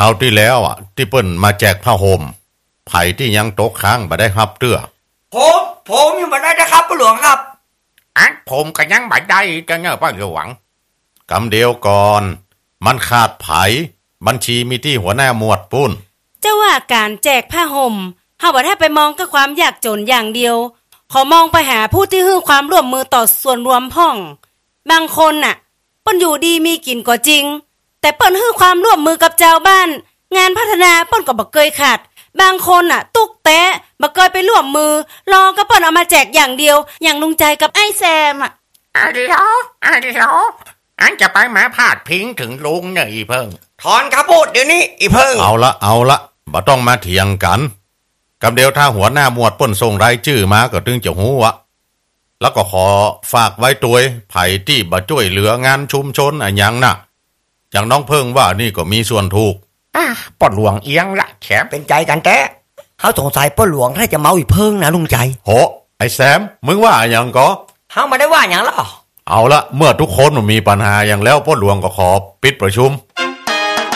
ราวที่แล้วที่เปิ้นมาแจกผ้าห่มไผ่ที่ยังตกค้างบ่ได้รับเตื้อผมยังบ่ได้นะครับพ่อหลวงครับผมก็ยังบ่ได้จะเงาพ่อหลวงกำเดียวก่อนมันขาดไผ่บัญชีมีที่หัวหน้าหมวดปุ้นเจ้าว่าการแจกผ้าห่มเฮาบ่ได้ไปมองกับความยากจนอย่างเดียวขอมองไปหาผู้ที่ให้ความร่วมมือต่อส่วนรวมพ่องบางคนน่ะเปิ้นอยู่ดีมีกินก็จริงแต่เปิ้นให้ความร่วมมือกับเจ้าบ้านงานพัฒนาเปิ้นก็บ่เคยขาดบางคนน่ะตุกแตะบ่เคยไปร่วมมือรอก็เปิ้นเอามาแจกอย่างเดียวอย่างลุงใจกับไอ้แซมเดี๋ยวอันจะไปมาพาดพิงถึงลุงเนี่ยอีเพิ่งถอนคำพูดเดี๋ยวนี้อีเพิ่งเอาละบ่ต้องมาเถียงกันกำเดียวถ้าหัวหน้าหมวดเปิ้นส่งรายชื่อมาก็ถึงจะฮู้แล้วก็ขอฝากไว้ตัวไผที่บ่ช่วยเหลืองานชุมชนหยังน่ะอย่างน้องเพิ่งว่านี่ก็มีส่วนถูกป้อหลวงเอียงละแถมเป็นใจกันแท้เฮาสงสัยป้อหลวงถ้าจะเมาอีเพิ่งนะลุงใจโหไอ้แซมมึงว่าหยังก็เฮาไม่ได้ว่าหยังหรอกเอาละเมื่อทุกคนมีปัญหาอย่างแล้วป้อหลวงก็ขอปิดประชุม